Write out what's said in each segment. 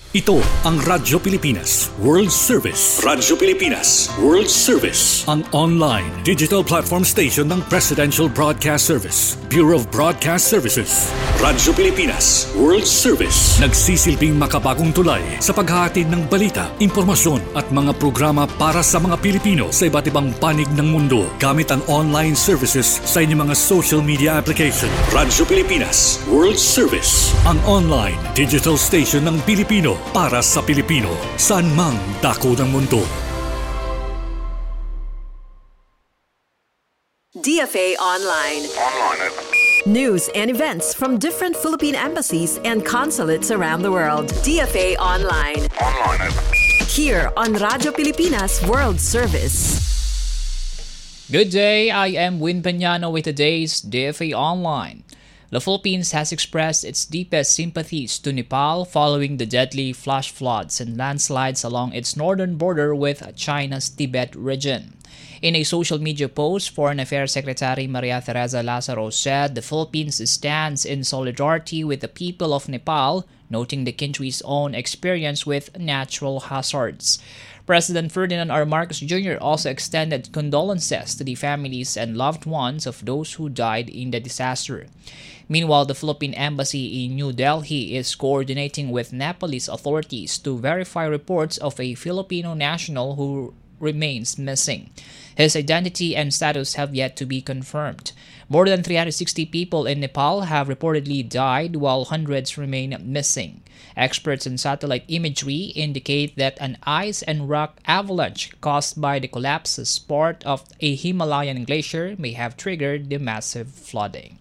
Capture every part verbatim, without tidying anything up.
Ito ang Radyo Pilipinas World Service. Radyo Pilipinas World Service. Ang online digital platform station ng Presidential Broadcast Service, Bureau of Broadcast Services. Radyo Pilipinas World Service. Nagsisilbing makabagong tulay sa paghahatid ng balita, impormasyon at mga programa para sa mga Pilipino sa iba't ibang panig ng mundo gamit ang online services sa inyong mga social media application. Radyo Pilipinas World Service. Ang online digital station ng Pilipino para sa Pilipino, saan mang dako ng mundo. D F A Online. Online. News and events from different Philippine embassies and consulates around the world. D F A Online. Online. Here on Radyo Pilipinas World Service. Good day, I am Win Peñano with today's D F A Online. The Philippines has expressed its deepest sympathies to Nepal following the deadly flash floods and landslides along its northern border with China's Tibet region. In a social media post, Foreign Affairs Secretary Maria Teresa Lazaro said the Philippines stands in solidarity with the people of Nepal, noting the country's own experience with natural hazards. President Ferdinand R. Marcos Junior also extended condolences to the families and loved ones of those who died in the disaster. Meanwhile, the Philippine Embassy in New Delhi is coordinating with Nepalese authorities to verify reports of a Filipino national who remains missing. His identity and status have yet to be confirmed. More than three hundred sixty people in Nepal have reportedly died, while hundreds remain missing. Experts in satellite imagery indicate that an ice and rock avalanche caused by the collapse as part of a Himalayan glacier may have triggered the massive flooding.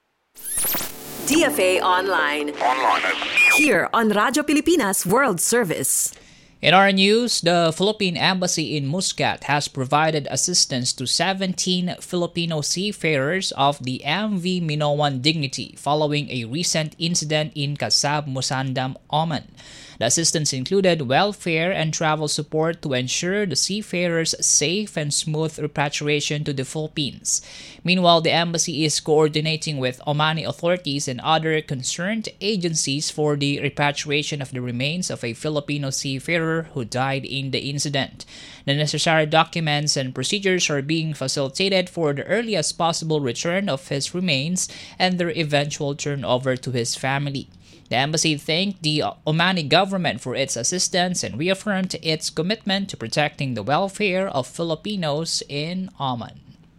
D F A Online. Online. Here on Radyo Pilipinas World Service. In our news, the Philippine Embassy in Muscat has provided assistance to seventeen Filipino seafarers of the M V Minoan Dignity following a recent incident in Kasab, Musandam, Oman. The assistance included welfare and travel support to ensure the seafarers' safe and smooth repatriation to the Philippines. Meanwhile, the embassy is coordinating with Omani authorities and other concerned agencies for the repatriation of the remains of a Filipino seafarer who died in the incident. The necessary documents and procedures are being facilitated for the earliest possible return of his remains and their eventual turnover to his family. The embassy thanked the Omani government for its assistance and reaffirmed its commitment to protecting the welfare of Filipinos in Oman.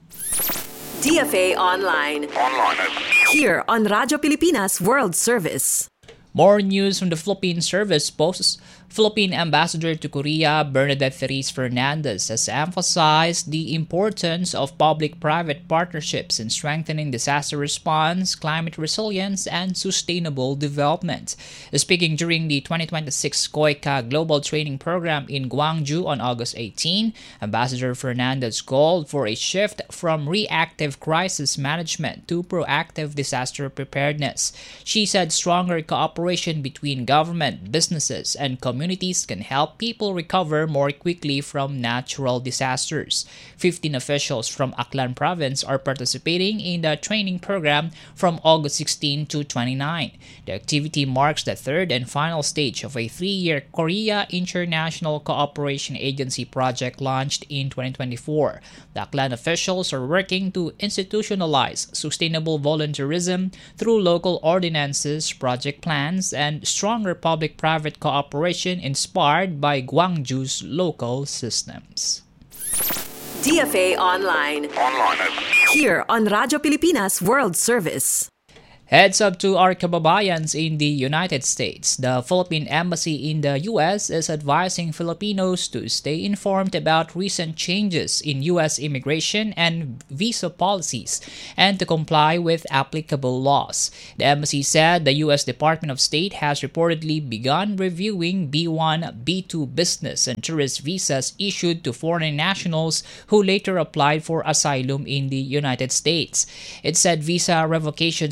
D F A Online. Online. Here on Radyo Pilipinas World Service. More news from the Philippine Service posts. Philippine Ambassador to Korea Bernadette Therese Fernandez has emphasized the importance of public-private partnerships in strengthening disaster response, climate resilience, and sustainable development. Speaking during the twenty twenty-six COICA Global Training Program in Gwangju on August eighteenth, Ambassador Fernandez called for a shift from reactive crisis management to proactive disaster preparedness. She said stronger cooperation between government, businesses, and communities Communities can help people recover more quickly from natural disasters. fifteen officials from Aklan Province are participating in the training program from August sixteenth to twenty-ninth. The activity marks the third and final stage of a three-year Korea International Cooperation Agency project launched in twenty twenty-four. The Aklan officials are working to institutionalize sustainable volunteerism through local ordinances, project plans, and stronger public-private cooperation inspired by Gwangju's local systems. D F A Online. Online. Here on Radyo Pilipinas World Service. Heads up to our kababayans in the United States. The Philippine Embassy in the U S is advising Filipinos to stay informed about recent changes in U S immigration and visa policies and to comply with applicable laws. The embassy said the U S Department of State has reportedly begun reviewing B one, B two business and tourist visas issued to foreign nationals who later applied for asylum in the United States. It said visa revocations may be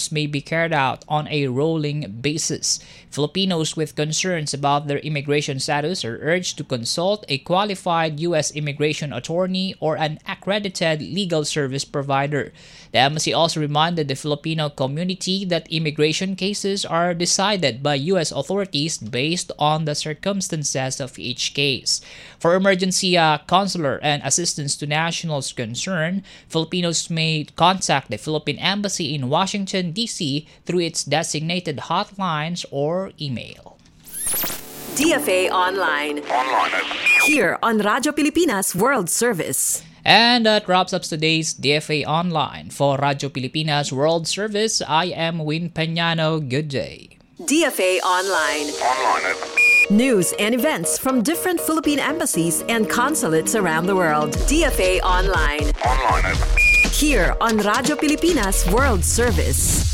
carried out on a rolling basis. Filipinos with concerns about their immigration status are urged to consult a qualified U S immigration attorney or an accredited legal service provider. The embassy also reminded the Filipino community that immigration cases are decided by U S authorities based on the circumstances of each case. For emergency uh, consular and assistance to nationals concerned, Filipinos may contact the Philippine Embassy in Washington, D C through its designated hotlines or email. D F A Online. Online. Here on Radyo Pilipinas World Service. And that wraps up today's D F A Online. For Radyo Pilipinas World Service, I am Win Peñano. Good day. D F A Online. Online. News and events from different Philippine embassies and consulates around the world. D F A Online. Online. Here on Radyo Pilipinas World Service.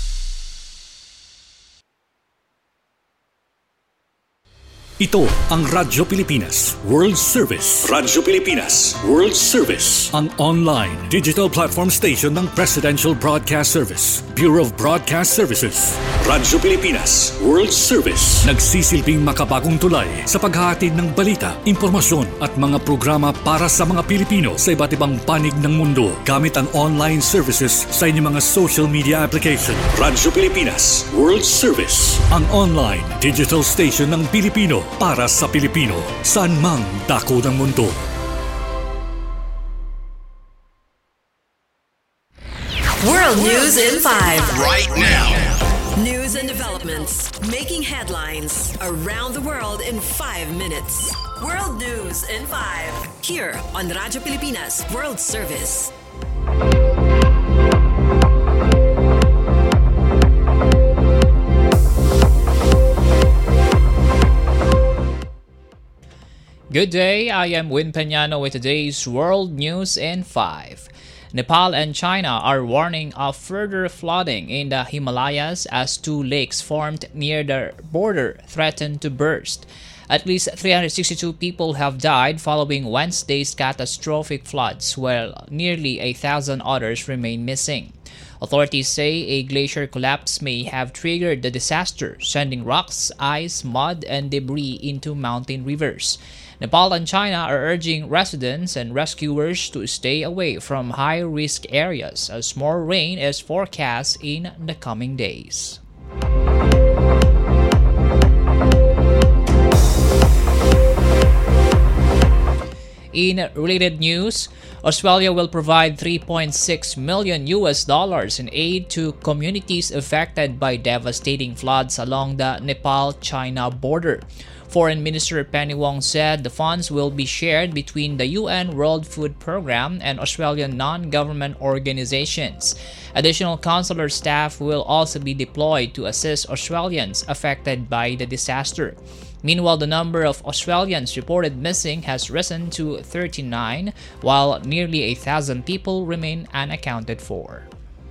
Ito ang Radyo Pilipinas World Service. Radyo Pilipinas World Service. Ang online digital platform station ng Presidential Broadcast Service, Bureau of Broadcast Services. Radyo Pilipinas World Service. Nagsisilbing makabagong tulay sa paghahatid ng balita, impormasyon at mga programa para sa mga Pilipino sa iba't ibang panig ng mundo gamit ang online services sa inyong mga social media application. Radyo Pilipinas World Service. Ang online digital station ng Pilipino para sa Pilipino, saan mang dako ng mundo. World News in five. Right now. News and developments making headlines around the world in five minutes. World News in five. Here on Radyo Pilipinas World Service. Good day, I am Win Peñano with today's World News in five. Nepal and China are warning of further flooding in the Himalayas as two lakes formed near the border threaten to burst. At least three hundred sixty-two people have died following Wednesday's catastrophic floods, while nearly a thousand others remain missing. Authorities say a glacier collapse may have triggered the disaster, sending rocks, ice, mud, and debris into mountain rivers. Nepal and China are urging residents and rescuers to stay away from high-risk areas as more rain is forecast in the coming days. In related news, Australia will provide three point six million U S dollars in aid to communities affected by devastating floods along the Nepal-China border. Foreign Minister Penny Wong said the funds will be shared between the U N World Food Programme and Australian non-government organizations. Additional consular staff will also be deployed to assist Australians affected by the disaster. Meanwhile, the number of Australians reported missing has risen to thirty-nine, while nearly a thousand people remain unaccounted for.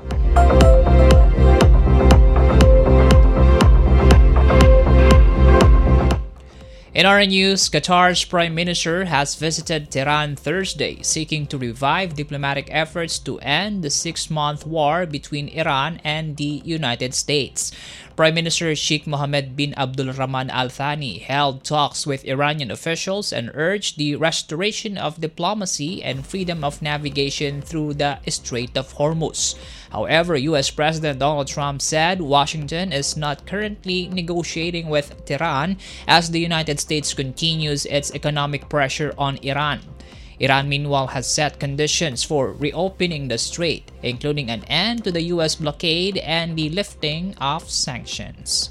In our news, Qatar's Prime Minister has visited Tehran Thursday, seeking to revive diplomatic efforts to end the six-month war between Iran and the United States. Prime Minister Sheikh Mohammed bin Abdulrahman Al Thani held talks with Iranian officials and urged the restoration of diplomacy and freedom of navigation through the Strait of Hormuz. However, U S President Donald Trump said Washington is not currently negotiating with Tehran as the United States continues its economic pressure on Iran. Iran, meanwhile, has set conditions for reopening the strait, including an end to the U S blockade and the lifting of sanctions.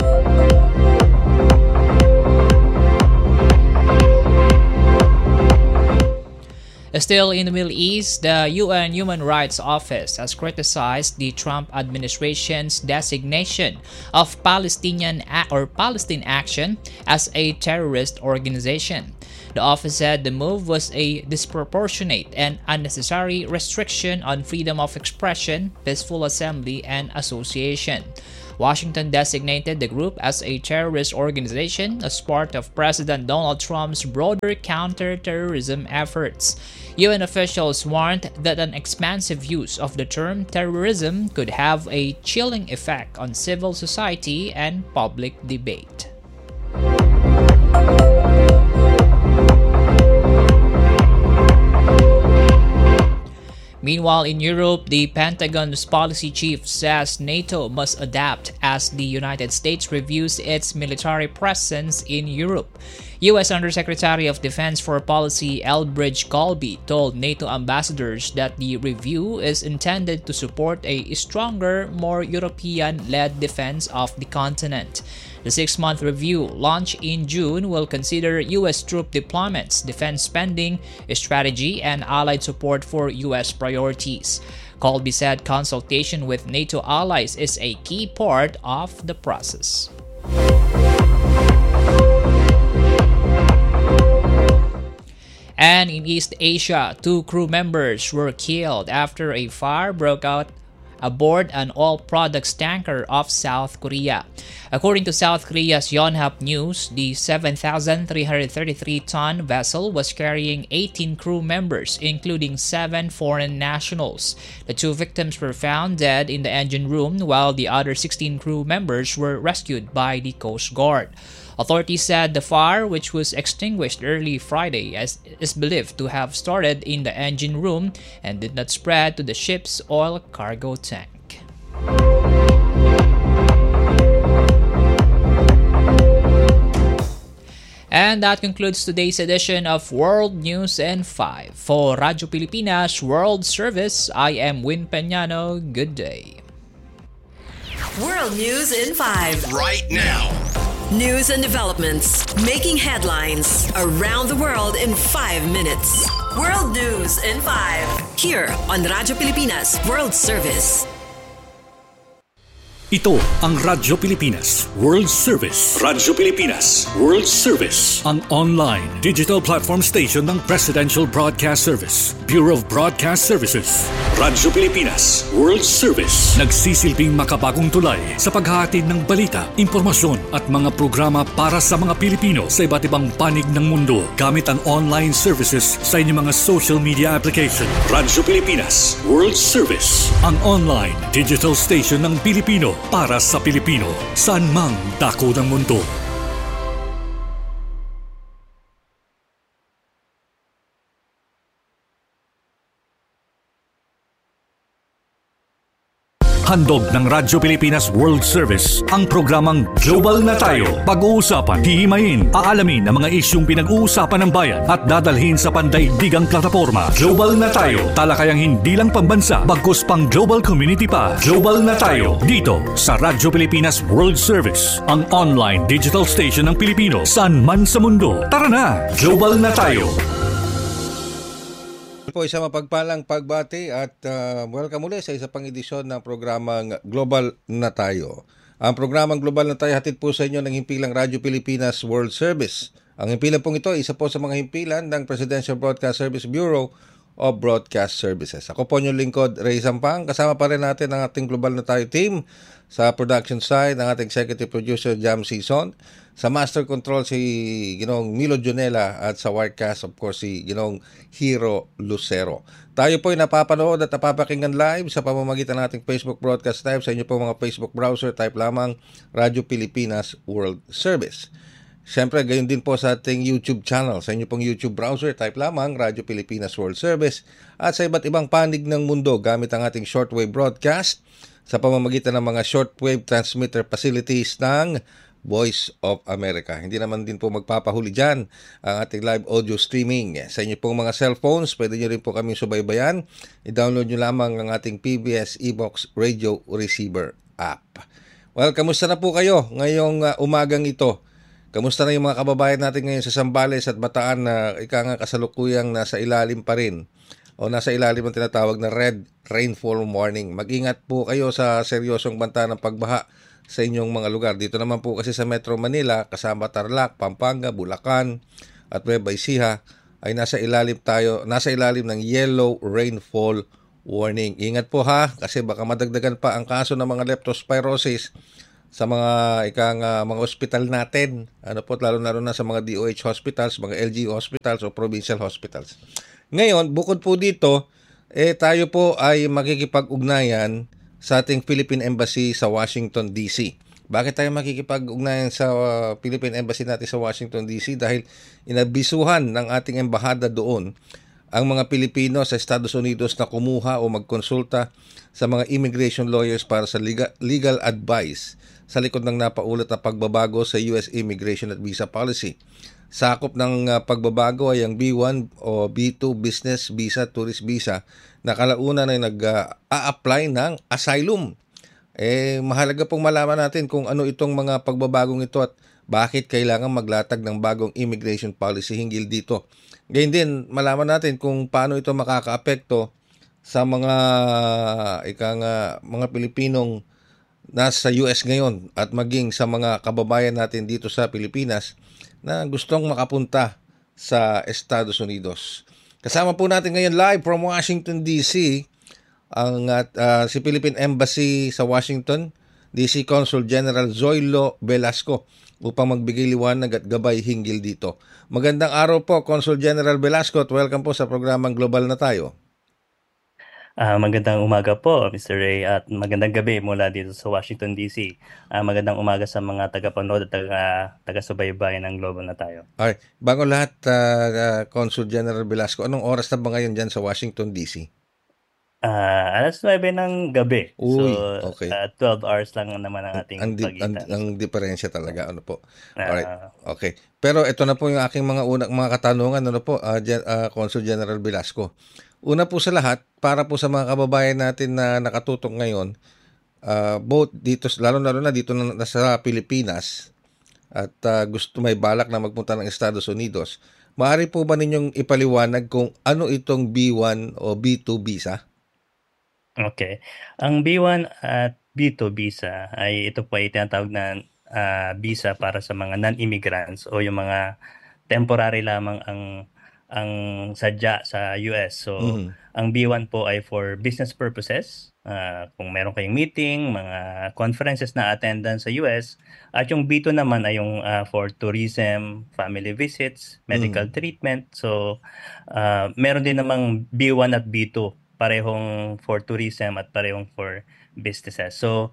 Still in the Middle East, the U N Human Rights Office has criticized the Trump administration's designation of Palestinian or Palestine Action as a terrorist organization. The office said the move was a disproportionate and unnecessary restriction on freedom of expression, peaceful assembly, and association. Washington designated the group as a terrorist organization as part of President Donald Trump's broader counter-terrorism efforts. U N officials warned that an expansive use of the term terrorism could have a chilling effect on civil society and public debate. Meanwhile, in Europe, the Pentagon's policy chief says NATO must adapt as the United States reviews its military presence in Europe. U S Undersecretary of Defense for Policy Elbridge Colby told NATO ambassadors that the review is intended to support a stronger, more European-led defense of the continent. The six-month review, launched in June, will consider U S troop deployments, defense spending, strategy, and allied support for U S priorities. Colby said consultation with NATO allies is a key part of the process. And in East Asia, two crew members were killed after a fire broke out aboard an oil products tanker off South Korea. According to South Korea's Yonhap News, the seven thousand three hundred thirty-three ton vessel was carrying eighteen crew members, including seven foreign nationals. The two victims were found dead in the engine room, while the other sixteen crew members were rescued by the Coast Guard. Authorities said the fire, which was extinguished early Friday, is believed to have started in the engine room and did not spread to the ship's oil cargo tank. And that concludes today's edition of World News in five. For Radyo Pilipinas World Service, I am Win Peñano. Good day. World News in five. Right now. News and developments making headlines around the world in five minutes. World News in five. Here on Radyo Pilipinas World Service. Ito ang Radyo Pilipinas World Service. Radyo Pilipinas World Service, ang online digital platform station ng Presidential Broadcast Service, Bureau of Broadcast Services. Radyo Pilipinas World Service, nagsisilbing makabagong tulay sa paghahatid ng balita, impormasyon at mga programa para sa mga Pilipino sa iba't ibang panig ng mundo gamit ang online services sa inyong mga social media application. Radyo Pilipinas World Service, ang online digital station ng Pilipino para sa Pilipino, saan mang dako ng mundo. Handog ng Radyo Pilipinas World Service ang programang Global na Tayo. Pag-uusapan, hihimayin, aalamin ang mga isyung pinag-uusapan ng bayan at dadalhin sa pandaigdigang plataforma. Global na Tayo, talakayang hindi lang pambansa, bagkus pang global community pa. Global na Tayo, dito sa Radyo Pilipinas World Service, ang online digital station ng Pilipino saan man sa mundo. Tara na, Global na Tayo! Po isang mapagpalang pagbati at uh, welcome ulit sa isa pang edisyon ng programang Global na Tayo. Ang programang Global na Tayo hatid po sa inyo ng himpilang Radyo Pilipinas World Service. Ang himpilan pong ito, isa po sa mga himpilan ng Presidential Broadcast Service Bureau of Broadcast Services. Ako po yung lingkod, Ray Sampang. Kasama pa rin natin ang ating Global na Tayo team sa production side, ang ating executive producer Jam Season. Sa Master Control si Ginong Milo Junela at sa Wirecast of course si Ginong Hero Lucero. Tayo po ay napapanood at napapakinggan live sa pamamagitan ng ating Facebook Broadcast Live. Sa inyo po mga Facebook browser, type lamang Radyo Pilipinas World Service. Siyempre, gayon din po sa ating YouTube channel. Sa inyo pong YouTube browser, type lamang Radyo Pilipinas World Service. At sa iba't ibang panig ng mundo gamit ang ating shortwave broadcast sa pamamagitan ng mga shortwave transmitter facilities ng Voice of America. Hindi naman din po magpapahuli dyan ang ating live audio streaming. Sa inyo pong mga cellphones, pwede nyo rin po kami subaybayan. I-download nyo lamang ang ating P B S eBox Radio Receiver app. Well, kamusta na po kayo ngayong uh, umagang ito? Kamusta na yung mga kababayan natin ngayon sa Zambales at Bataan na ika nga kasalukuyang nasa ilalim pa rin o nasa ilalim ang tinatawag na red rainfall warning. Mag-ingat po kayo sa seryosong banta ng pagbaha sa inyong mga lugar. Dito naman po kasi sa Metro Manila, kasama Tarlac, Pampanga, Bulacan at Nueva Ecija ay nasa ilalim tayo, nasa ilalim ng yellow rainfall warning. Ingat po ha, kasi baka madagdagan pa ang kaso ng mga leptospirosis sa mga ikang uh, mga ospital natin. Ano po, lalo-lalo na sa mga D O H hospitals, mga L G U hospitals o provincial hospitals. Ngayon, bukod po dito, eh tayo po ay makikipag-ugnayan sa ating Philippine Embassy sa Washington D C. Bakit tayo makikipag-ugnayan sa uh, Philippine Embassy natin sa Washington D C? Dahil inabisuhan ng ating embahada doon ang mga Pilipino sa Estados Unidos na kumuha o magkonsulta sa mga immigration lawyers para sa legal, legal advice sa likod ng napaulat na pagbabago sa U S immigration at visa policy. Sakop ng uh, pagbabago ay ang B one o B two business visa, tourist visa na kalaunan ay nag-a-apply uh, ng asylum. Eh, mahalaga pong malaman natin kung ano itong mga pagbabagong ito at bakit kailangan maglatag ng bagong immigration policy hinggil dito. Gayun din, malaman natin kung paano ito makakaapekto sa mga ikang uh, mga Pilipinong nasa U S ngayon at maging sa mga kababayan natin dito sa Pilipinas na gustong makapunta sa Estados Unidos. Kasama po natin ngayon live from Washington D C ang uh, si Philippine Embassy sa Washington D C Consul General Zoilo Velasco upang magbigay liwanag at gabay hinggil dito. Magandang araw po, Consul General Velasco, at welcome po sa programang Global na Tayo. Uh, magandang umaga po, Mister Ray, at magandang gabi mula dito sa Washington D C. Uh, magandang umaga sa mga tagapanood at taga, taga-subaybay ng Global na Tayo. Okay. Bago lahat, uh, uh, Consul General Velasco, anong oras na ba ngayon dyan sa Washington D C? Uh, alas nuwebe ng gabi. Uy, so, okay. uh, twelve hours lang naman ang ating ang, di- pagitan. ang, ang diferensya talaga, ano po. Uh, Alright, okay. Pero ito na po yung aking mga unang mga katanungan, ano po, uh, Gen- uh, Consul General Velasco. Una po sa lahat, para po sa mga kababayan natin na nakatutok ngayon, uh, both dito, lalo-lalo na dito na, na sa Pilipinas, at uh, gusto may balak na magpunta ng Estados Unidos, maaari po ba ninyong ipaliwanag kung ano itong B one o B two visa? Okay. Ang B one at B two visa ay ito po ay tinatawag na uh, visa para sa mga non-immigrants o yung mga temporary lamang ang ang sadya sa U S. So, mm-hmm. ang B one po ay for business purposes. Uh, kung meron kayong meeting, mga conferences na attendance sa U S. At yung B two naman ay yung uh, for tourism, family visits, medical mm-hmm. treatment. So, uh, meron din namang B one at B two. Parehong for tourism at parehong for businesses. So,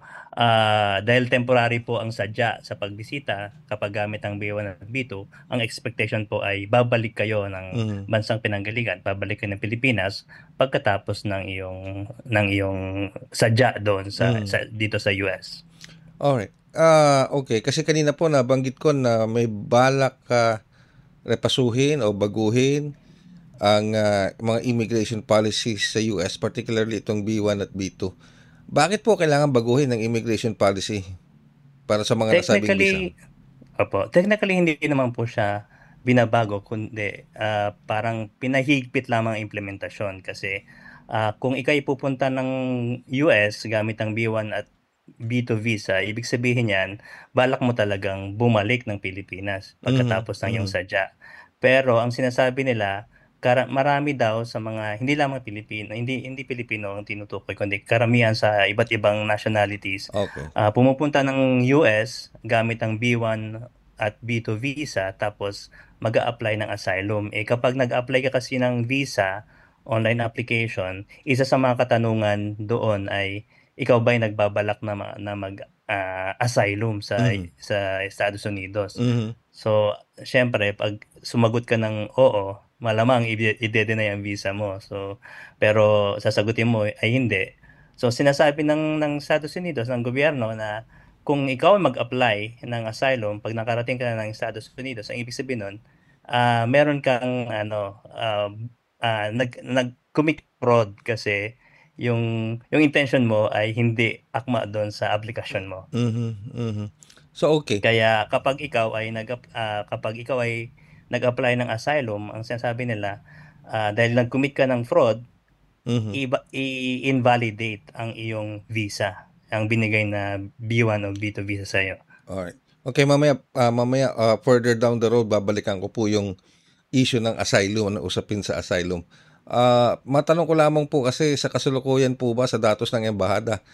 uh, dahil temporary po ang sadya sa pagbisita kapag gamit ang B one at B two, ang expectation po ay babalik kayo ng mm-hmm. bansang pinanggalingan, babalik kayo ng Pilipinas pagkatapos ng iyong ng iyong sadya doon sa, mm-hmm. sa dito sa U S. Alright. Uh, okay, kasi kanina po nabanggit ko na may balak ka uh, repasuhin o baguhin ang uh, mga immigration policies sa U S, particularly itong B one at B two. Bakit po kailangan baguhin ng immigration policy para sa mga nasabing visa? Opo, technically hindi naman po siya binabago, kundi uh, parang pinahigpit lamang ang implementasyon kasi uh, kung ikay pupunta ng U S gamit ang B one at B two visa, ibig sabihin yan, balak mo talagang bumalik ng Pilipinas pagkatapos mm-hmm. ng iyong sadya. Pero ang sinasabi nila, Kar- marami daw sa mga hindi lamang Pilipino, hindi hindi Pilipino ang tinutukoy kundi karamihan sa iba't ibang nationalities. Okay. Uh, pumupunta ng U S gamit ang B one at B two visa tapos mag-a-apply ng asylum. Eh kapag nag-apply ka kasi ng visa, online application, isa sa mga katanungan doon ay ikaw ba'y nagbabalak na ma- na mag uh, asylum sa mm-hmm. sa Estados Unidos. Mm-hmm. So, syempre pag sumagot ka ng oo, malamang i-de-deny ang visa mo. So, pero sasagutin mo ay hindi. So, sinasabi ng ng Estados Unidos, ng gobyerno na kung ikaw ay mag-apply ng asylum, pag nakarating ka na ng Estados Unidos, ang ibig sabihin nun, uh, meron kang ano, uh, uh, nag nag-commit fraud kasi yung yung intention mo ay hindi akma doon sa application mo. Mhm. Mhm. So, okay. Kaya kapag ikaw ay nag uh, kapag ikaw ay nag-apply ng asylum, ang sinasabi nila, uh, dahil nag-commit ka ng fraud, mm-hmm. i- i-invalidate ang iyong visa, ang binigay na B one o B two visa sa iyo. Alright. Okay, mamaya, uh, mamaya uh, further down the road, babalikan ko po yung issue ng asylum, na usapin sa asylum. Uh, matanong ko lamang po kasi sa kasalukuyan po ba sa datos ng embahada,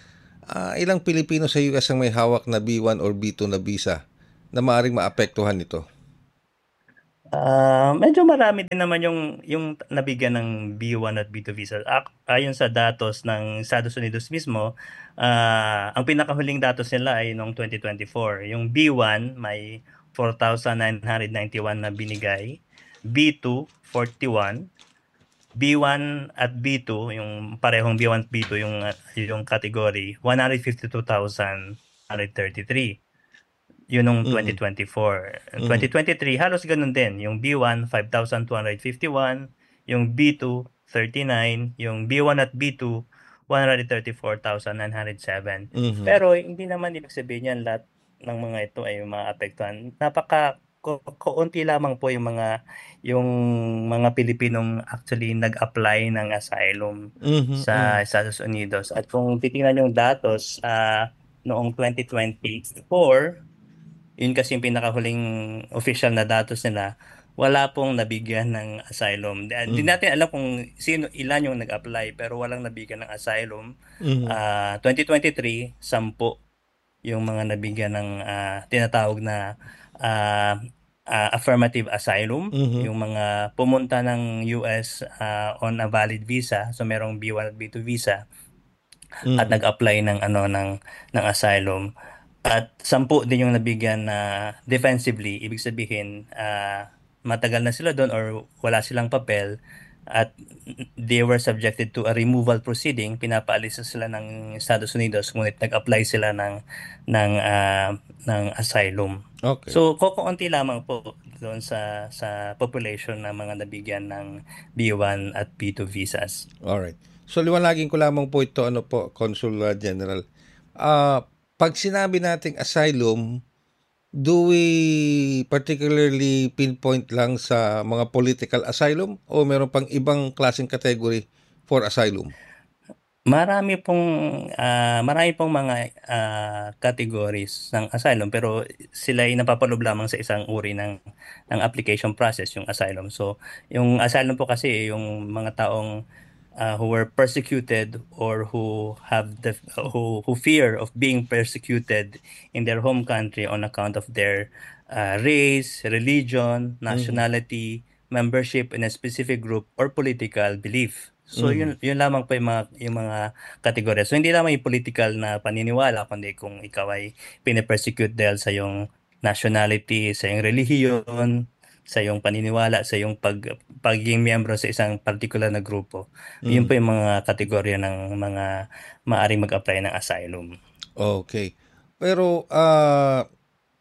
uh, ilang Pilipino sa U S ang may hawak na B one or B two na visa na maaaring maapektuhan nito? Ah, medyo marami din naman yung yung nabigyan ng B one at B two visa. Ak ayon sa datos ng Estados Unidos mismo, ah, ang pinakahuling datos nila ay noong twenty twenty-four. Yung B one may four thousand nine hundred ninety-one na binigay, B two forty-one, B one at B two yung parehong B one at B two yung ah, yung category one hundred fifty-two thousand one hundred thirty-three. Yun nung Mm. twenty twenty-four. Mhm. twenty twenty-three halos ganun din. Yung B one five thousand two hundred fifty-one, yung B two thirty-nine, yung B one at B two one hundred thirty-four thousand nine hundred seven. Mhm. Pero hindi naman ibig sabihin yan lahat ng mga ito ay maapektuhan. Napaka ko kaunti lamang po yung mga yung mga Pilipinong actually nag-apply ng asylum Mhm, sa mhm. Estados Unidos. At kung titingnan yung datos, ah, noong twenty twenty-four, yun kasi yung pinakahuling official na datos nila, wala pong nabigyan ng asylum. Di di Mhm. natin alam kung sino ilan yung nag-apply pero walang nabigyan ng asylum. Mhm. Ah, twenty twenty-three, sampu yung mga nabigyan ng ah, tinatawag na ah, ah, affirmative asylum, Mhm. yung mga pumunta ng U S ah, on a valid visa, so merong B one at B two visa at Mhm. nag-apply ng ano ng ng asylum. At sampu din yung nabigyan na defensively, ibig sabihin ah, matagal na sila doon or wala silang papel at they were subjected to a removal proceeding, pinapaalis na sila ng Estados Unidos ngunit nag-apply sila ng ng ah, ng asylum. Okay. So kokonti lamang po doon sa sa population ng mga nabigyan ng B one at B two visas. Alright. So liwanagin ko lamang po ito, ano po, Consul uh, General. Ah, pag sinabi nating asylum, do we particularly pinpoint lang sa mga political asylum o meron pang ibang klaseng category for asylum? Marami pong ah, marami pong mga ah, categories ng asylum pero sila ay napapaloob lamang sa isang uri ng ng application process, yung asylum. So, yung asylum po kasi yung mga taong uh, who were persecuted or who have the who who fear of being persecuted in their home country on account of their uh, race, religion, nationality, membership in a specific group or political belief. So Mhm. yun yun lamang po yung mga yung mga kategorya. So hindi lamang yung political na paniniwala kundi kung ikaw ay pine-persecute dahil sa yung nationality, sa yung relihiyon, sa yung paniniwala, sa yung pag pagiging miyembro sa isang particular na grupo. Yun Mhm. po yung mga kategorya ng mga maaaring mag-apply ng asylum. Okay. Pero ah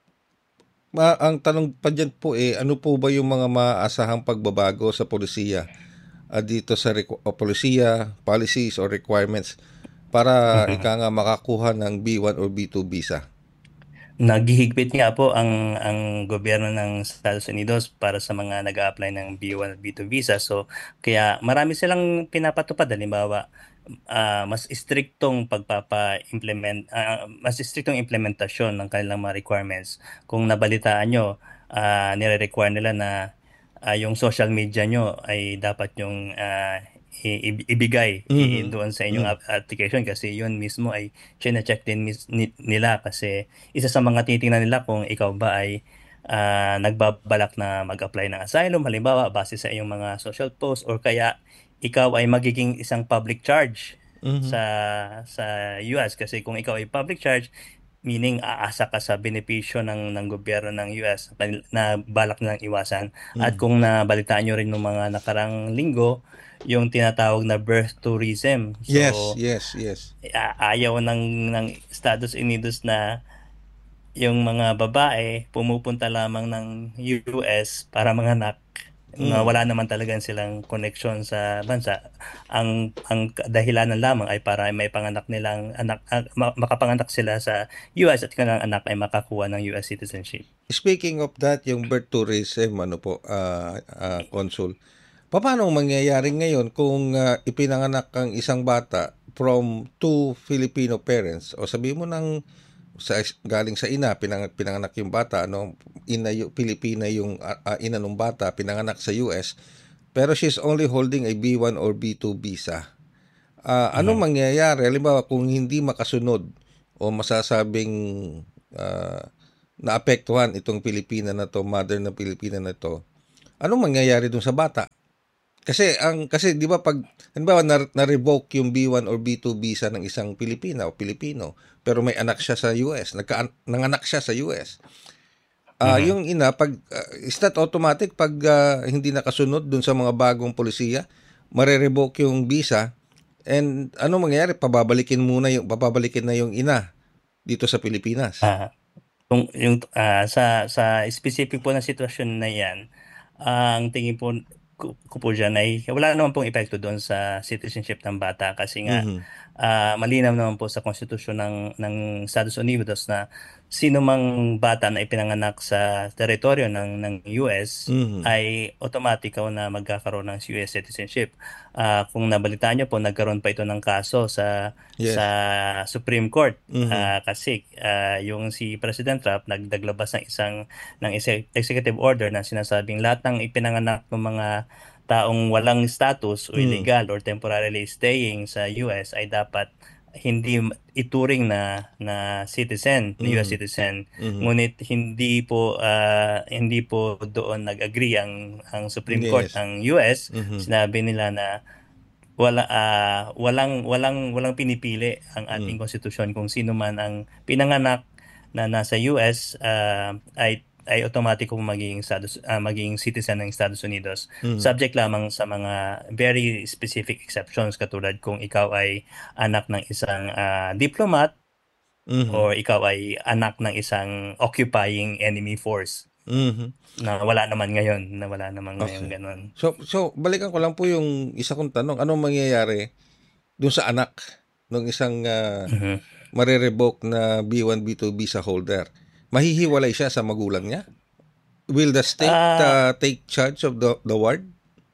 ma- ang tanong pa dyan po eh, ano po ba yung mga maaasahang pagbabago sa polisiya ah, dito sa requ- o polisiya, policies or requirements para ika nga makakuha ng B one or B two visa? Naghihigpit nga po ang ang gobyerno ng Estados Unidos para sa mga nag-a-apply ng B one at B two visa. So kaya marami silang pinapatupad, halimbawa ah, mas istriktong pagpapa-implement ah, mas istriktong implementasyon ng kanilang mga requirements. Kung nabalitaan nyo, ah, nire-require nila na ah, yung social media nyo ay dapat yung ah, i- i- ibigay i- Mhm. doon sa inyong Mhm. app- application kasi yun mismo ay chine-check din mis- ni- nila kasi isa sa mga titingnan nila kung ikaw ba ay ah, nagbabalak na mag-apply ng asylum, halimbawa base sa iyong mga social posts or kaya ikaw ay magiging isang public charge Mhm. sa sa U S kasi kung ikaw ay public charge, meaning aasa ka sa benepisyo ng ng gobyerno ng U S na na balak nilang iwasan. At Mhm. kung nabalitaan nyo rin ng mga nakarang linggo, yung tinatawag na birth tourism. Yes, So, yes, yes. a- ayaw ng ng Estados Unidos na yung mga babae pumupunta lamang ng U S para manganak na Mm. wala naman talagang silang connection sa bansa. Ang ang dahilanan lamang ay para may panganak nilang anak, ah, ma- makapanganak sila sa U S at kanilang anak ay makakuha ng U S citizenship. Speaking of that, yung birth tourism, ano po, ah ah, Consul, paano mangyayari ngayon kung ah, ipinanganak ang isang bata from two Filipino parents o sabi mo ng sa galing sa ina pinang, pinanganak yung bata, ano, ina yung Pilipina yung ah, ah, ina ng bata pinanganak sa U S pero she's only holding a B one or B two visa. Uh, anong uh-huh. mangyayari? Halimbawa, kung hindi makasunod o masasabing uh, naapektuhan itong Pilipina na to, mother na Pilipina na to, anong mangyayari dun sa bata? Kasi ang kasi 'di ba pag halimbawa na, na-revoke yung B one or B two visa ng isang Pilipina o Pilipino, pero may anak siya sa U S, nagka nanganak siya sa U S. Ah, uh, uh-huh. Yung ina pag uh, is that automatic pag uh, hindi nakasunod dun sa mga bagong polisiya, mare-revoke yung visa, and ano mangyayari? Pababalikin muna yung papabalikin na yung ina dito sa Pilipinas. Ah, uh, yung yung uh, sa sa specific po na sitwasyon na 'yan, uh, ang tingin po ko po dyan ay wala naman pong epekto doon sa citizenship ng bata kasi nga mm-hmm. uh, malinaw naman po sa konstitusyon ng ng Estados Unidos na sino mang bata na ipinanganak sa teritoryo ng ng U S mm-hmm. ay automatic na magkakaroon ng U S citizenship. Uh, kung nabalitaan niyo po, nagkaroon pa ito ng kaso sa yes. sa Supreme Court mm-hmm. uh, kasi uh, yung si President Trump nagdaglabas ng isang ng executive order na sinasabing lahat ng ipinanganak ng mga taong walang status o illegal mm. or temporarily staying sa U S ay dapat hindi ituring na na citizen, mm. U S citizen. Mm-hmm. Ngunit hindi po uh, hindi po doon nag-agree ang ang Supreme yes. Court ng U S. Mm-hmm. Sinabi nila na wala uh, walang walang walang pinipili ang ating mm. konstitusyon kung sino man ang pinanganak na nasa U S uh, ay ay automatic kung maging Estados, uh, maging citizen ng Estados Unidos. Mm. Subject lamang sa mga very specific exceptions katulad kung ikaw ay anak ng isang uh, diplomat mm-hmm. or ikaw ay anak ng isang occupying enemy force. Mm-hmm. Na wala naman ngayon, na wala naman okay. ngayon ganun. So so balikan ko lang po yung isa kong tanong, anong mangyayari doon sa anak ng isang uh, mm-hmm. mare-revoke na B one B two visa holder? Mahihiwalay siya sa magulang niya? Will the state uh, uh, take charge of the the ward?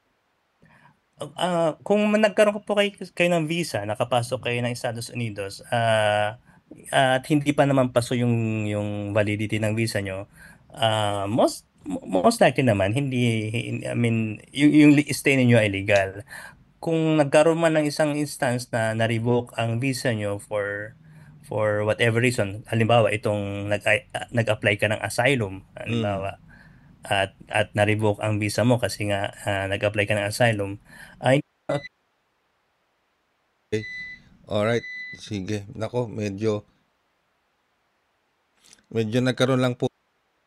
Uh, kung nagkaroon po kayo, kayo ng visa, nakapasok kayo ng Estados Unidos, uh, at hindi pa naman paso yung yung validity ng visa nyo, uh, most most likely naman hindi I mean yung, yung stay niyo ay legal. Kung nagkaroon man ng isang instance na na-revoke ang visa nyo for for whatever reason, halimbawa itong nag uh, nag-apply ka ng asylum, halimbawa, mm. at at na-revoke ang visa mo kasi nga uh, nag-apply ka ng asylum, ay uh, okay. Alright, sige. Nako, medyo medyo nagkaroon lang po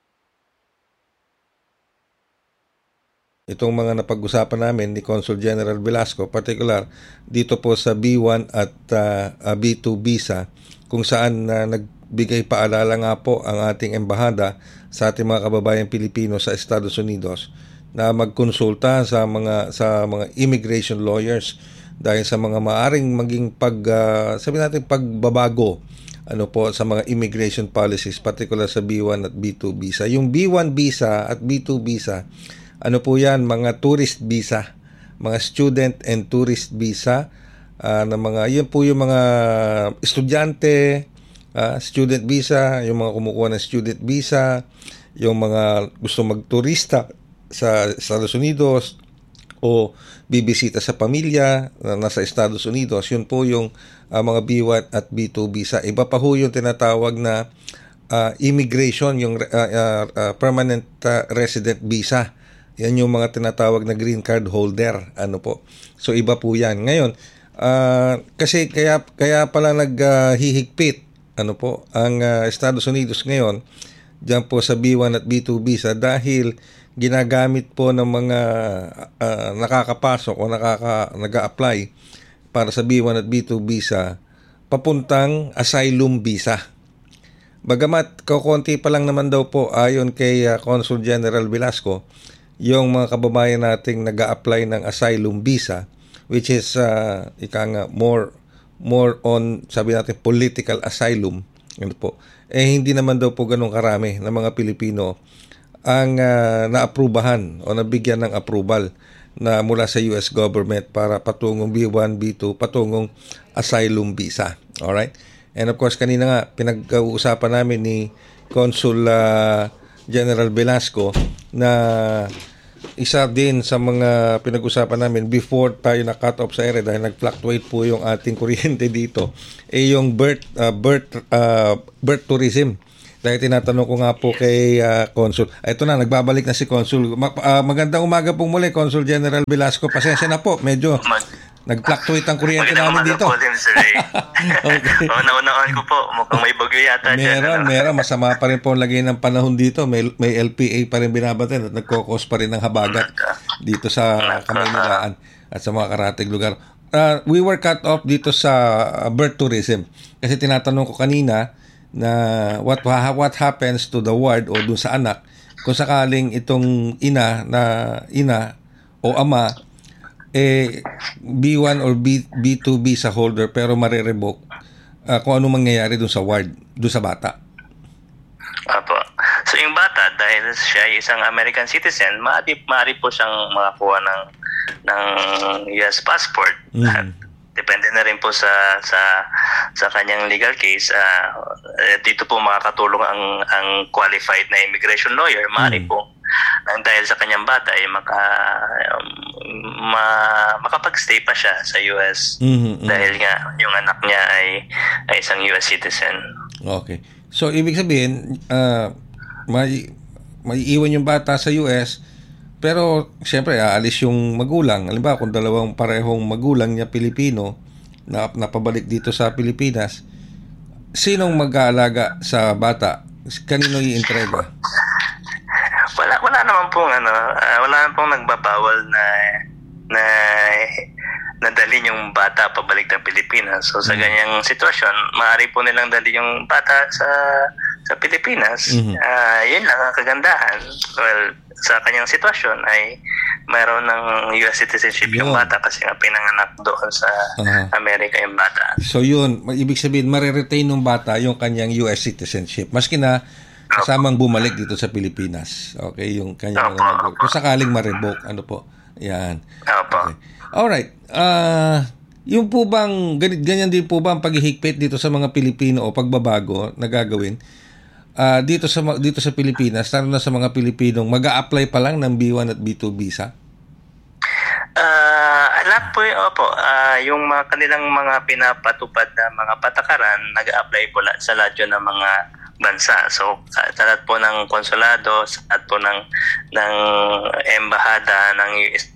itong mga napag-usapan namin ni Consul General Velasco, particular dito po sa B one at uh, B two visa, kung saan uh, nagbigay paalala nga po ang ating embahada sa ating mga kababayang Pilipino sa Estados Unidos na magkonsulta sa mga sa mga immigration lawyers dahil sa mga maaring maging pag uh, sabi natin pagbabago ano po sa mga immigration policies, particular sa B one at B two visa. Yung B one visa at B two visa, ano po yan, mga tourist visa, mga student and tourist visa, uh, na mga, yan po yung mga estudyante, uh, student visa, yung mga kumukuha ng student visa, yung mga gusto magturista sa Estados Unidos o bibisita sa pamilya na nasa Estados Unidos, yun po yung uh, mga B one at B two visa. Iba pa ho yung tinatawag na uh, immigration, yung uh, uh, uh, permanent uh, resident visa. Yan yung mga tinatawag na green card holder, ano po. So iba po 'yan. Ngayon, uh, kasi kaya kaya pala naghihigpit uh, ano po ang uh, Estados Unidos ngayon diyan po sa B one at B two visa dahil ginagamit po ng mga uh, nakakapasok o nakaka nag-a-apply para sa B one at B two visa papuntang asylum visa. Bagamat kaunti pa lang naman daw po ayon kay uh, Consul General Velasco yung mga kababayan nating nag-a-apply ng asylum visa, which is uh, ika nga more more on sabi natin political asylum, ano po, eh hindi naman daw po ganun karami ng mga Pilipino ang uh, naaprubahan o nabigyan ng approval na mula sa U S government para patungong B one, B two, patungong asylum visa. Alright? And of course, kanina nga pinag-uusapan namin ni Consul uh, General Velasco na isa din sa mga pinag-usapan namin before tayo na-cut off sa ere dahil nag-fluctuate po yung ating kuryente dito, eh yung birth, uh, birth, uh, birth tourism. Dahil tinatanong ko nga po kay uh, Consul. Ito na, nagbabalik na si Consul. Mag, uh, magandang umaga po muli, Consul General Velasco. Pasensya na po, medyo... Mag- Nag-fluctuate ang kuryente namin dito. Magandang umaga po din, Sir Ray. Okay. O, naunaan ko po. Mukhang may bagyo yata dyan. Meron, ano? meron. Masama pa rin po ang lagay ng panahon dito. May, may L P A pa rin binabatin at nagkokos pa rin ng habagat dito sa Kamaynilaan at sa mga karatig lugar. Uh, we were cut off dito sa birth tourism. Kasi tinatanong ko kanina na what what happens to the ward o dun sa anak kung sakaling itong ina na ina o ama eh B one or B, B2 visa holder pero mare-revoke, uh, kung ano mangyayari dun sa ward, dun sa bata. Apo. So yung bata, dahil siya ay isang American citizen, maaari, maaari po siyang makakuha ng, ng U S passport. Mm. At depende na rin po sa sa sa kanyang legal case. Uh, dito po makakatulong ang ang qualified na immigration lawyer. Maaari mm. po nang dahil sa kanyang bata ay maka um, ma, makapag-stay pa siya sa U S mm-hmm, dahil nga yung anak niya ay, ay isang U S citizen. Okay. So ibig sabihin uh, may maiiwan yung bata sa U S pero siyempre aalis yung magulang. Halimbawa kung dalawang parehong magulang niya Pilipino na napabalik dito sa Pilipinas, sinong mag-aalaga sa bata? Kanino i-entrega? Wala wala naman pong ano, uh, wala naman pong nagbabawal na na nadalhin yung bata pabalik ng Pilipinas. So sa ganyang sitwasyon, maaari po nilang dalhin yung bata sa sa Pilipinas. Mm-hmm. Uh, yun lang ang kagandahan. Well, sa kanyang sitwasyon ay mayroon ng U S citizenship yun. Yung bata kasi nga pinanganak doon sa uh-huh. Amerika yung bata. So yun, ibig sabihin mariretain ng bata yung kanyang U S citizenship. Maski na kasamang bumalik dito sa Pilipinas. Okay, yung kanyang mga magulang. Kung sakaling ma-revoke, ano po. Yan. Okay. Alright. Uh, yung po bang, ganit, ganyan din po ba ang paghihigpit dito sa mga Pilipino o pagbabago na gagawin uh, dito sa dito sa Pilipinas, lalo na sa mga Pilipinong mag-a-apply pa lang ng B one at B two visa? Uh, lahat po yung, opo, uh, yung mga kanilang mga pinapatupad na mga patakaran, nag-a-apply po sa lahat yun ng mga bansa. So, uh, lahat po ng konsulado, lahat po ng, ng embahada ng U S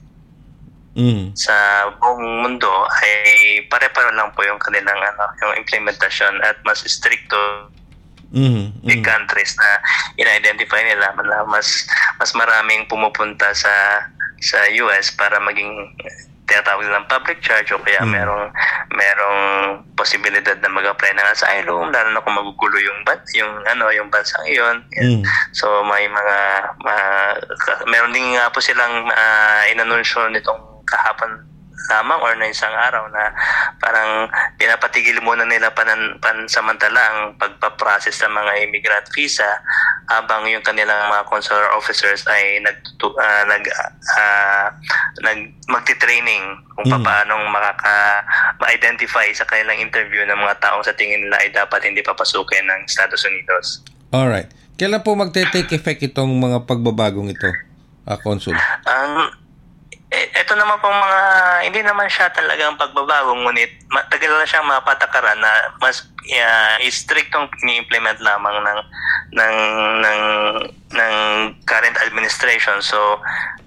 mm. sa buong mundo ay pare-pare lang po yung kanilang ano, yung implementasyon at mas stricto mm. Mm. countries na ina-identify nila na mas mas maraming pumupunta sa sa U S para maging tinatawag nilang public charge o kaya mm. merong merong posibilidad na mag-apply ng asylum, lalo na kung magugulo yung yung ano yung bansang iyon. Mm. So may mga uh, meron din nga po silang uh, inanunsyo nitong kahapon lamang or na isang araw na parang pinapatigil muna nila panan, pansamantala ang pagpaprocess ng mga immigrant visa habang yung kanilang mga consular officers ay nag uh, nag uh, nag magti-training kung mm. paano makaka ma-identify sa kanilang interview ng mga taong sa tingin nila ay dapat hindi papasukin ng Estados Unidos. Alright. Kailan po magte-take effect itong mga pagbabagong ito, uh, Consul? Ang um, ito naman pong mga, hindi naman siya talagang pagbabago, ngunit matagal na siyang mapatakaran na mas uh, strictong ini-implement lamang ng, ng, ng, ng current administration. So,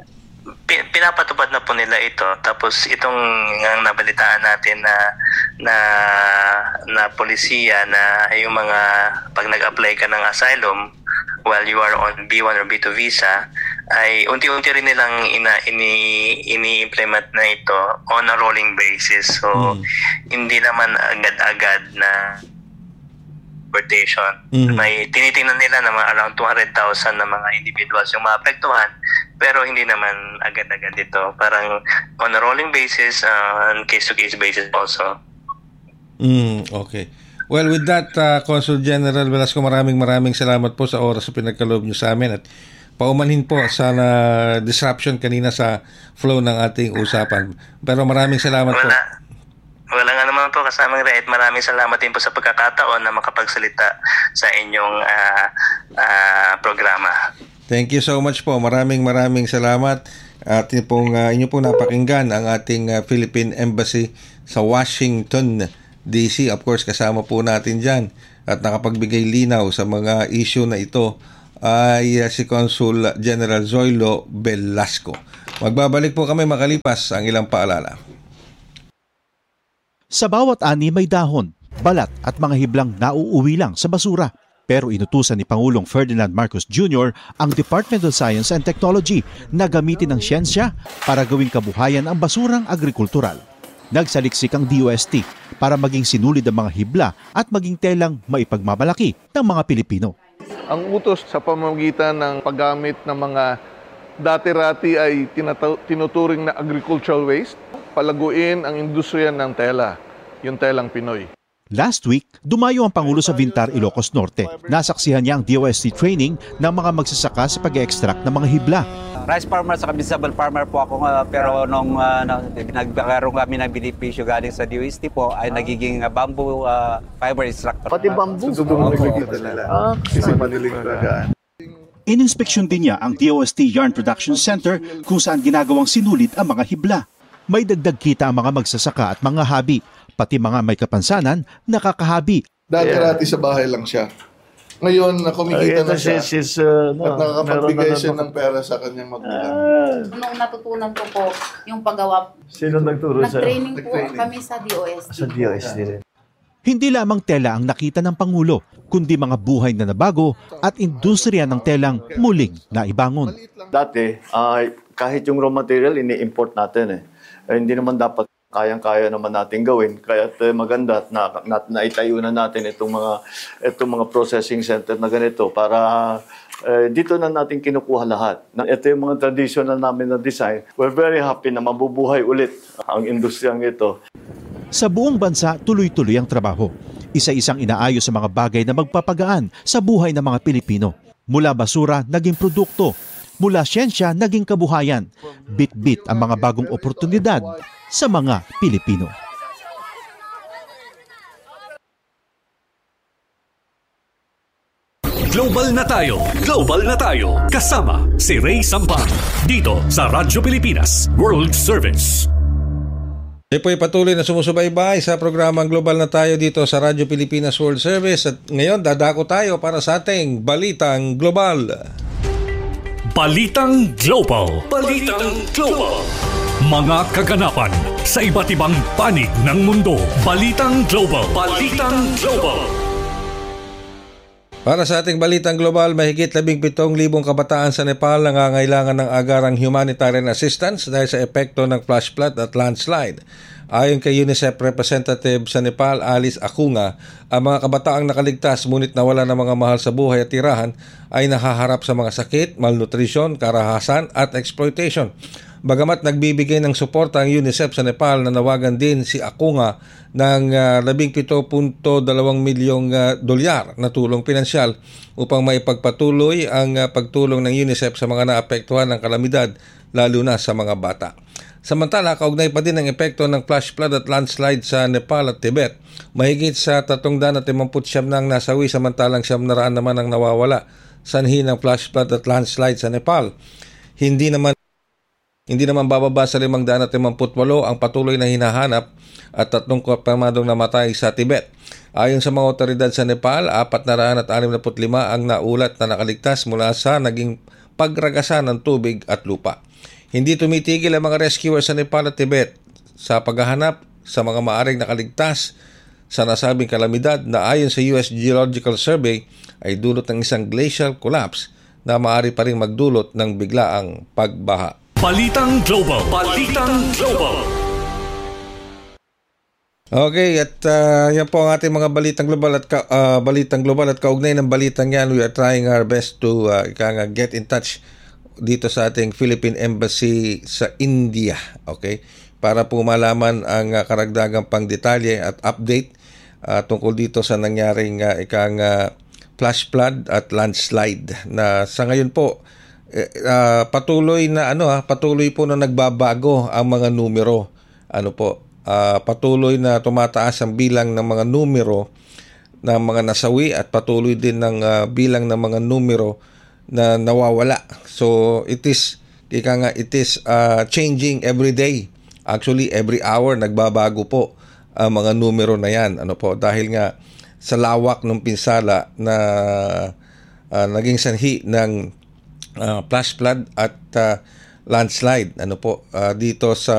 pinapatupad na po nila ito. Tapos itong ang nabalitaan natin na na na polisiya na yung mga pag nag-apply ka ng asylum while you are on B one or B two visa ay unti-unti rin nilang ina, ini, ini-implement na ito on a rolling basis. So, mm. hindi naman agad-agad na deportation. Mm. May tinitingnan nila na mga around two hundred thousand na mga individuals yung maapektuhan, pero hindi naman agad-agad ito. Parang on a rolling basis, uh, on case-to-case basis also. Mm, okay. Well, with that, uh, Consul General Velasco, maraming maraming salamat po sa oras na pinagkaloob nyo sa amin at paumanhin po sa uh, disruption kanina sa flow ng ating usapan. Pero maraming salamat wala, po. Wala nga naman po kasamang Red. Maraming salamat din po sa pagkakataon na makapagsalita sa inyong uh, uh, programa. Thank you so much po. Maraming maraming salamat. At inyo pong, uh, inyo pong napakinggan ang ating uh, Philippine Embassy sa Washington, D C. Of course, kasama po natin dyan at nakapagbigay linaw sa mga issue na ito ay uh, si Consul General Zoilo Velasco. Magbabalik po kami makalipas ang ilang paalala. Sa bawat ani may dahon, balat at mga hiblang nauuwi lang sa basura. Pero inutusan ni Pangulong Ferdinand Marcos Junior ang Department of Science and Technology na gamitin ang siyensya para gawing kabuhayan ang basurang agrikultural. Nagsaliksik ang D O S T para maging sinulid ang mga hibla at maging telang maipagmamalaki ng mga Pilipino. Ang utos sa pamamagitan ng paggamit ng mga dati-rati ay tinataw- tinuturing na agricultural waste, palaguin ang industriya ng tela, yung telang Pinoy. Last week, dumayo ang Pangulo sa Vintar, Ilocos Norte. Nasaksihan niya ang D O S T training ng mga magsasaka sa pag-extract ng mga hibla. Rice farmer sa vegetable farmer po ako, uh, pero nung uh, nagkaroon kami ng benepisyo galing sa D O S T po ay nagiging uh, bamboo uh, fiber extractor. Pati bamboo? Susubong naglagita nila. Ah, kasi maniling talagaan. Ininspeksyon din niya ang D O S T Yarn Production Center kung saan ginagawang sinulit ang mga hibla. May dagdag kita ang mga magsasaka at mga habi, pati mga may kapansanan, nakakahabi. Dati-rati sa bahay lang siya. Ngayon, kumikita na siya is, uh, no, at nakakapagbigay siya ng pera sa kanyang magulang. Ah, Nung natutunan ko po yung paggawa, sino nagturo sa nag-training po kami sa D O S T. sa D O S T rin? Hindi lamang tela ang nakita ng Pangulo, kundi mga buhay na nabago at industriya ng telang muling naibangon. Dati, uh, kahit yung raw material, ini-import natin eh. Eh, hindi naman dapat kayang-kaya naman natin gawin. Kaya uh, maganda na, na naitayo na natin itong mga itong mga processing center na ganito para uh, dito na natin kinukuha lahat. Ito yung mga traditional namin na design. We're very happy na mabubuhay ulit ang industriyang ito. Sa buong bansa, tuloy-tuloy ang trabaho. Isa-isang inaayos sa mga bagay na magpapagaan sa buhay ng mga Pilipino. Mula basura, naging produkto. Mula siyensya, naging kabuhayan. Bit-bit ang mga bagong oportunidad sa mga Pilipino. Global na tayo, global na tayo. Kasama si Ray Sampang dito sa Radyo Pilipinas World Service. Tayo po'y patuloy na sumusubaybay sa programang Global na tayo dito sa Radyo Pilipinas World Service. At ngayon, dadako tayo para sa ating Balitang Global. Balitang Global. Balitang Global. Mga kaganapan sa iba't ibang panig ng mundo. Balitang Global. Balitang Global. Para sa ating Balitang Global, mahigit labing pitong libong kabataan sa Nepal nangangailangan ng agarang humanitarian assistance dahil sa epekto ng flash flood at landslide. Ayon kay UNICEF Representative sa Nepal, Alice Akunga, ang mga kabataang nakaligtas ngunit nawala ng mga mahal sa buhay at tirahan ay nahaharap sa mga sakit, malnutrisyon, karahasan at exploitation. Bagamat nagbibigay ng suporta ang UNICEF sa Nepal, nanawagan din si Akunga ng uh, labing pito punto dalawang milyong uh, dolyar na tulong pinansyal upang maipagpatuloy ang uh, pagtulong ng UNICEF sa mga naapektuhan ng kalamidad, lalo na sa mga bata. Samantala, kaugnay pa din ang epekto ng flash flood at landslide sa Nepal at Tibet. Mahigit sa tatlong daan at limampu't siyam na ang nasawi, samantalang siyam na raan naman ang nawawala. Sanhi ng flash flood at landslide sa Nepal. Hindi naman Hindi naman bababa sa limang daan at limampu't walo ang patuloy na hinahanap at tatlong kapamadong namatay sa Tibet. Ayon sa mga otoridad sa Nepal, apat na raan at anim na put lima ang naulat na nakaligtas mula sa naging pagragasan ng tubig at lupa. Hindi tumitigil ang mga rescuers sa Nepal at Tibet sa paghahanap sa mga maaring nakaligtas sa nasabing kalamidad na ayon sa U S Geological Survey ay dulot ng isang glacial collapse na maaari pa rin magdulot ng biglaang pagbaha. Balitang Global. Balitang Global. Okay, at uh, yan po ang ating mga balitang global at ka, uh, balitang global at kaugnay ng balitang yan. We are trying our best to uh, get in touch dito sa ating Philippine Embassy sa India, okay? Para po malaman ang uh, karagdagang pang detalye at update uh, tungkol dito sa nangyaring uh, ikang uh, flash flood at landslide na sa ngayon po Uh, patuloy na ano ha, patuloy po na nagbabago ang mga numero. Ano po, uh, patuloy na tumataas ang bilang ng mga numero ng mga nasawi at patuloy din ng uh, bilang ng mga numero na nawawala. So it is Kaya nga, it is uh, changing every day. Actually, every hour nagbabago po ang mga numero na yan. Ano po? Dahil nga sa lawak ng pinsala na uh, naging sanhi ng uh, flash flood at uh, landslide. Ano po? Uh, dito sa